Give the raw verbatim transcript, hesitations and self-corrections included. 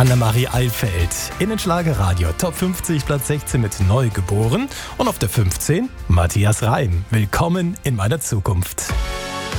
Annemarie Eilfeld in den Schlagerradio Top fünfzig, Platz sechzehn mit Neugeboren. Und auf der fünfzehn Matthias Reim. Willkommen in meiner Zukunft.